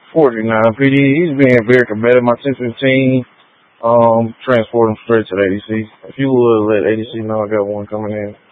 49 PD. He's being very combative. My 1015, transport him straight to the ADC. If you would let ADC know I got one coming in.